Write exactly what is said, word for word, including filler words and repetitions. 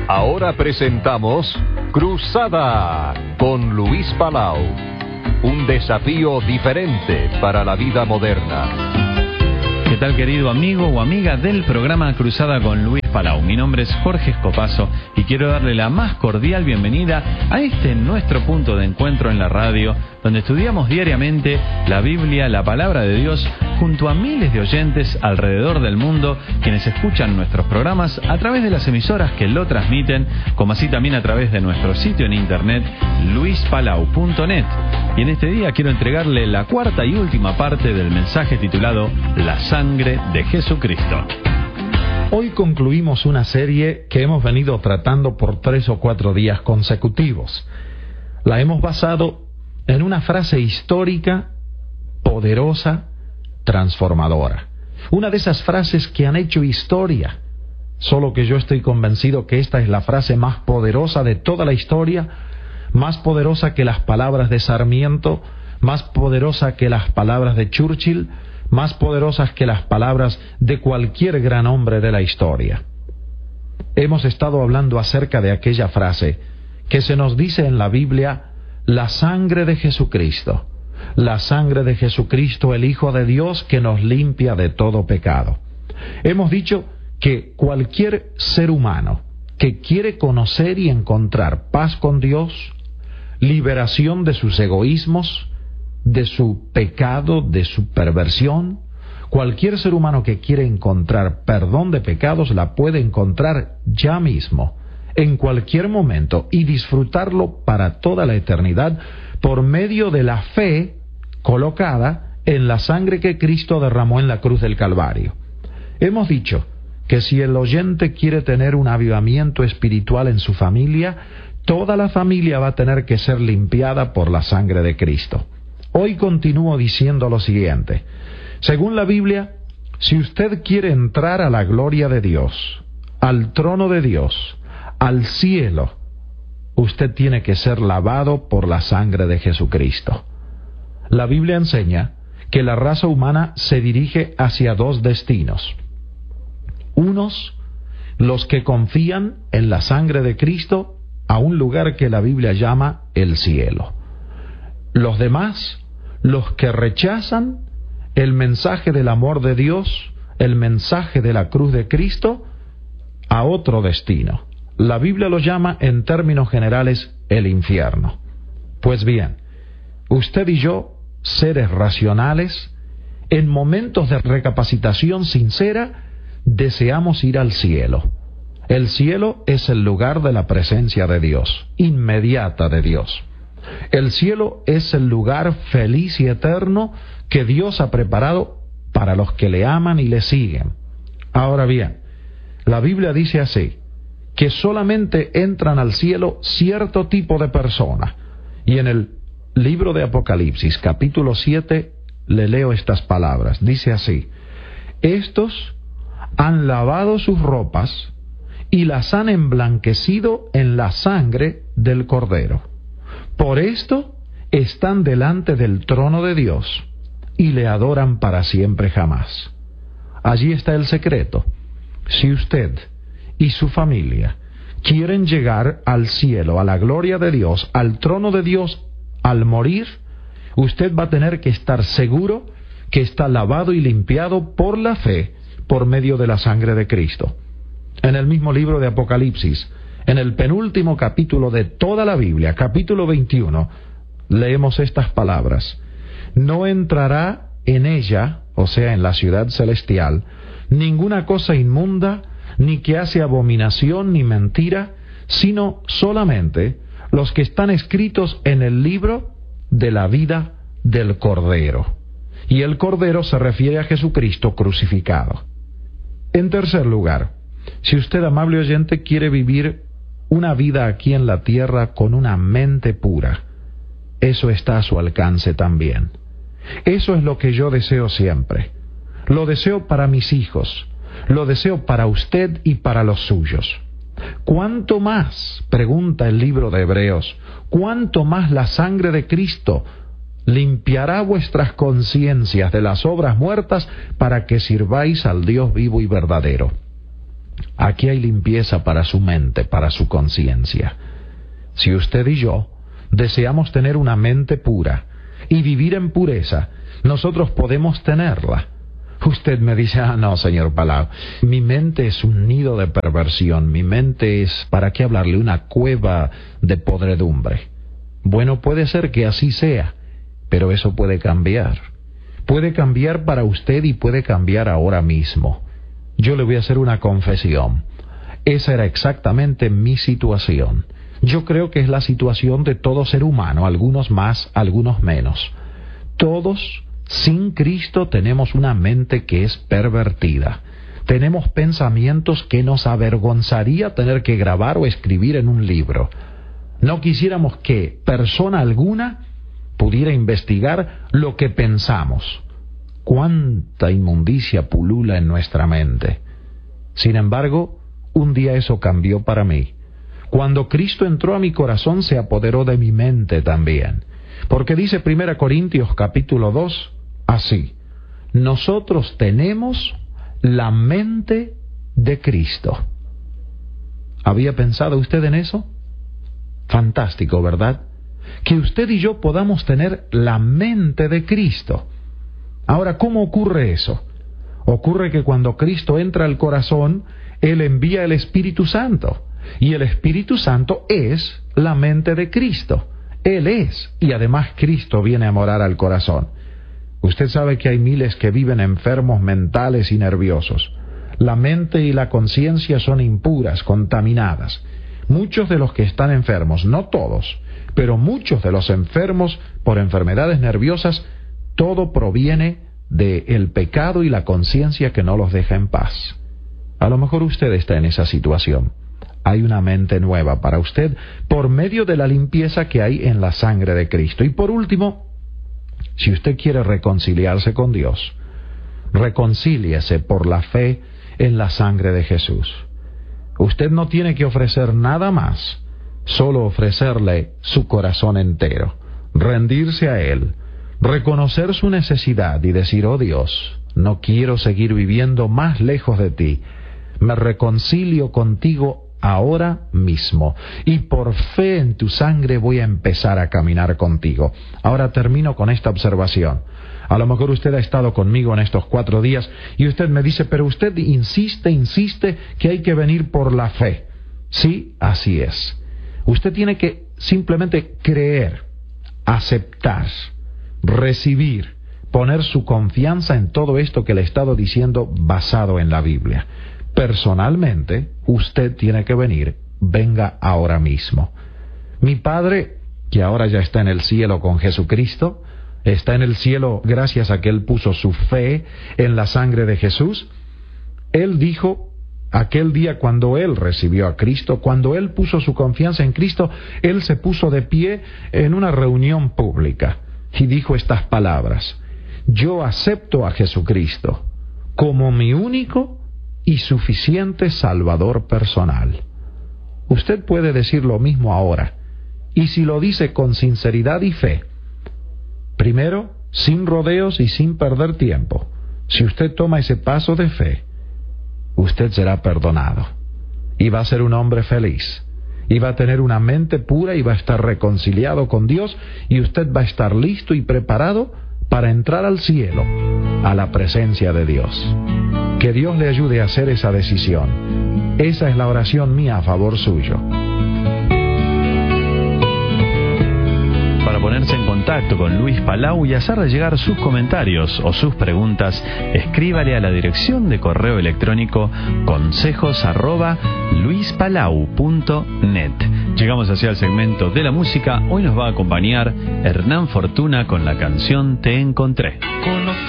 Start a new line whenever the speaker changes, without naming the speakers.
Ahora presentamos Cruzada con Luis Palau. Un desafío diferente para la vida moderna.
¿Qué tal, querido amigo o amiga del programa Cruzada con Luis Palau? Mi nombre es Jorge Escopazo y quiero darle la más cordial bienvenida a este nuestro punto de encuentro en la radio, donde estudiamos diariamente la Biblia, la palabra de Dios, junto a miles de oyentes alrededor del mundo, quienes escuchan nuestros programas a través de las emisoras que lo transmiten, como así también a través de nuestro sitio en internet, luis palau punto net. Y en este día quiero entregarle la cuarta y última parte del mensaje titulado La sangre de Jesucristo.
Hoy concluimos una serie que hemos venido tratando por tres o cuatro días consecutivos. La hemos basado en una frase histórica, poderosa, transformadora. Una de esas frases que han hecho historia. Solo que yo estoy convencido que esta es la frase más poderosa de toda la historia, más poderosa que las palabras de Sarmiento, más poderosa que las palabras de Churchill, más poderosas que las palabras de cualquier gran hombre de la historia. Hemos estado hablando acerca de aquella frase que se nos dice en la Biblia: la sangre de Jesucristo, la sangre de Jesucristo, el Hijo de Dios, que nos limpia de todo pecado. Hemos dicho que cualquier ser humano que quiere conocer y encontrar paz con Dios, liberación de sus egoísmos, de su pecado, de su perversión, cualquier ser humano que quiere encontrar perdón de pecados la puede encontrar ya mismo, en cualquier momento, y disfrutarlo para toda la eternidad por medio de la fe colocada en la sangre que Cristo derramó en la cruz del Calvario. Hemos dicho que si el oyente quiere tener un avivamiento espiritual en su familia, toda la familia va a tener que ser limpiada por la sangre de Cristo. Hoy continúo diciendo lo siguiente: según la Biblia, si usted quiere entrar a la gloria de Dios, al trono de Dios, al cielo, usted tiene que ser lavado por la sangre de Jesucristo. La Biblia enseña que la raza humana se dirige hacia dos destinos. Unos, los que confían en la sangre de Cristo, a un lugar que la Biblia llama el cielo. Los demás, los que rechazan el mensaje del amor de Dios, el mensaje de la cruz de Cristo, a otro destino. La Biblia lo llama en términos generales el infierno. Pues bien, usted y yo, seres racionales, en momentos de recapacitación sincera, deseamos ir al cielo. El cielo es el lugar de la presencia de Dios, inmediata de Dios. El cielo es el lugar feliz y eterno que Dios ha preparado para los que le aman y le siguen. Ahora bien, la Biblia dice así, que solamente entran al cielo cierto tipo de personas. Y en el libro de Apocalipsis, capítulo siete, le leo estas palabras. Dice así: estos han lavado sus ropas y las han emblanquecido en la sangre del Cordero. Por esto están delante del trono de Dios y le adoran para siempre jamás. Allí está el secreto. Si usted y su familia quieren llegar al cielo, a la gloria de Dios, al trono de Dios, al morir, usted va a tener que estar seguro que está lavado y limpiado por la fe, por medio de la sangre de Cristo. En el mismo libro de Apocalipsis, en el penúltimo capítulo de toda la Biblia, capítulo veintiuno, leemos estas palabras: no entrará en ella, o sea, en la ciudad celestial, ninguna cosa inmunda, ni que hace abominación ni mentira, sino solamente los que están escritos en el libro de la vida del Cordero. Y el Cordero se refiere a Jesucristo crucificado. En tercer lugar, si usted, amable oyente, quiere vivir una vida aquí en la tierra con una mente pura, eso está a su alcance también. Eso es lo que yo deseo siempre. Lo deseo para mis hijos, lo deseo para usted y para los suyos. ¿Cuánto más, pregunta el libro de Hebreos, cuánto más la sangre de Cristo limpiará vuestras conciencias de las obras muertas para que sirváis al Dios vivo y verdadero? Aquí hay limpieza para su mente, para su conciencia. Si usted y yo deseamos tener una mente pura y vivir en pureza, nosotros podemos tenerla. Usted me dice, ah, no, señor Palau, mi mente es un nido de perversión, mi mente es, ¿para qué hablarle?, una cueva de podredumbre. Bueno, puede ser que así sea, pero eso puede cambiar. Puede cambiar para usted y puede cambiar ahora mismo. Yo le voy a hacer una confesión. Esa era exactamente mi situación. Yo creo que es la situación de todo ser humano, algunos más, algunos menos. Todos, sin Cristo, tenemos una mente que es pervertida. Tenemos pensamientos que nos avergonzaría tener que grabar o escribir en un libro. No quisiéramos que persona alguna pudiera investigar lo que pensamos. Cuánta inmundicia pulula en nuestra mente. Sin embargo, un día eso cambió para mí. Cuando Cristo entró a mi corazón, se apoderó de mi mente también. Porque dice primera Corintios capítulo dos, así: nosotros tenemos la mente de Cristo. ¿Había pensado usted en eso? Fantástico, ¿verdad? Que usted y yo podamos tener la mente de Cristo. Ahora, ¿cómo ocurre eso? Ocurre que cuando Cristo entra al corazón, Él envía el Espíritu Santo. Y el Espíritu Santo es la mente de Cristo. Él es. Y además Cristo viene a morar al corazón. Usted sabe que hay miles que viven enfermos mentales y nerviosos. La mente y la conciencia son impuras, contaminadas. Muchos de los que están enfermos, no todos, pero muchos de los enfermos por enfermedades nerviosas, todo proviene del pecado y la conciencia que no los deja en paz. A lo mejor usted está en esa situación. Hay una mente nueva para usted por medio de la limpieza que hay en la sangre de Cristo. Y por último, si usted quiere reconciliarse con Dios, reconcíliese por la fe en la sangre de Jesús. Usted no tiene que ofrecer nada más, solo ofrecerle su corazón entero, rendirse a Él, reconocer su necesidad y decir, oh Dios, no quiero seguir viviendo más lejos de ti, me reconcilio contigo ahora mismo, y por fe en tu sangre voy a empezar a caminar contigo. Ahora termino con esta observación. A lo mejor usted ha estado conmigo en estos cuatro días y usted me dice, pero usted insiste, insiste que hay que venir por la fe. Sí, así es. Usted tiene que simplemente creer, aceptar, recibir, poner su confianza en todo esto que le he estado diciendo basado en la Biblia. Personalmente, usted tiene que venir, venga ahora mismo. Mi Padre, que ahora ya está en el cielo con Jesucristo, está en el cielo gracias a que Él puso su fe en la sangre de Jesús. Él dijo, aquel día cuando Él recibió a Cristo, cuando Él puso su confianza en Cristo, Él se puso de pie en una reunión pública y dijo estas palabras: yo acepto a Jesucristo como mi único y suficiente Salvador personal. Usted puede decir lo mismo ahora, y si lo dice con sinceridad y fe, primero, sin rodeos y sin perder tiempo, si usted toma ese paso de fe, usted será perdonado, y va a ser un hombre feliz, y va a tener una mente pura, y va a estar reconciliado con Dios, y usted va a estar listo y preparado para entrar al cielo, a la presencia de Dios. Que Dios le ayude a hacer esa decisión. Esa es la oración mía a favor suyo.
Para ponerse en contacto con Luis Palau y hacerle llegar sus comentarios o sus preguntas, escríbale a la dirección de correo electrónico consejos arroba luispalau punto net. Llegamos hacia el segmento de la música. Hoy nos va a acompañar Hernán Fortuna con la canción Te Encontré.